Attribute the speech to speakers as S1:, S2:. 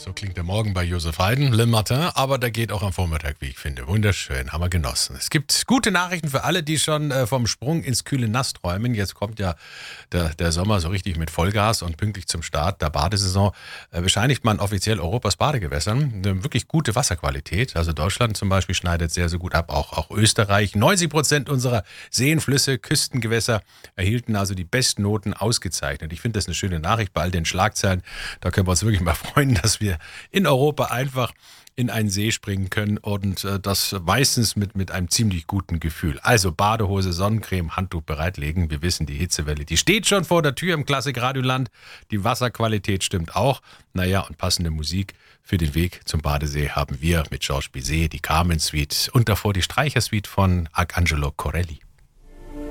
S1: So klingt der Morgen bei Josef Haydn, Le Matin, aber der geht auch am Vormittag, wie ich finde. Wunderschön, haben wir genossen. Es gibt gute Nachrichten für alle, die schon vom Sprung ins kühle Nass träumen. Jetzt kommt ja der Sommer so richtig mit Vollgas und pünktlich zum Start der Badesaison bescheinigt man offiziell Europas Badegewässern eine wirklich gute Wasserqualität. Also Deutschland zum Beispiel schneidet sehr, sehr gut ab, auch Österreich. 90% unserer Seen, Flüsse, Küstengewässer erhielten also die Bestnoten ausgezeichnet. Ich finde das eine schöne Nachricht bei all den Schlagzeilen. Da können wir uns wirklich mal freuen, dass wir in Europa einfach in einen See springen können und das meistens mit einem ziemlich guten Gefühl. Also Badehose, Sonnencreme, Handtuch bereitlegen. Wir wissen, die Hitzewelle, die steht schon vor der Tür im Klassik-Radioland. Die Wasserqualität stimmt auch. Naja, und passende Musik für den Weg zum Badesee haben wir mit Georges Bizet, die Carmen Suite und davor die Streichersuite von Arcangelo Corelli.